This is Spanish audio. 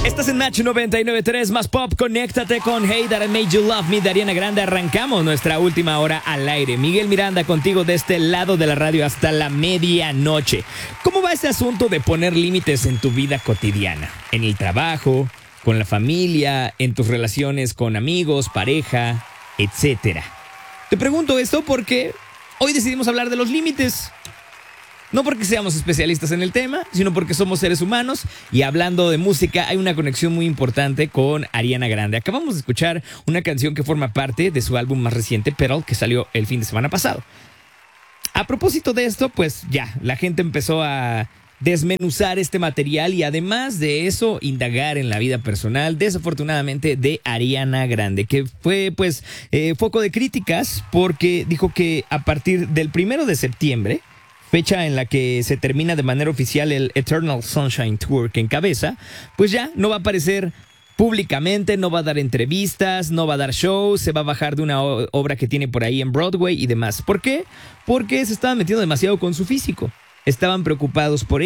Estás en Match 99.3 más pop. Conéctate con Hey That I Made You Love Me de Ariana Grande. Arrancamos nuestra última hora al aire. Miguel Miranda contigo de este lado de la radio hasta la medianoche. ¿Cómo va este asunto de poner límites en tu vida cotidiana? En el trabajo, con la familia, en tus relaciones con amigos, pareja, etcétera. Te pregunto esto porque hoy decidimos hablar de los límites. No porque seamos especialistas en el tema, sino porque somos seres humanos y hablando de música hay una conexión muy importante con Ariana Grande. Acabamos de escuchar una canción que forma parte de su álbum más reciente, Pearl, que salió el fin de semana pasado. A propósito de esto, pues ya, la gente empezó a desmenuzar este material y además de eso, indagar en la vida personal, desafortunadamente, de Ariana Grande, que fue pues foco de críticas porque dijo que a partir del 1 de septiembre, fecha en la que se termina de manera oficial el Eternal Sunshine Tour que encabeza, pues ya no va a aparecer públicamente, no va a dar entrevistas, no va a dar shows, se va a bajar de una obra que tiene por ahí en Broadway y demás. ¿Por qué? Porque se estaban metiendo demasiado con su físico. Estaban preocupados por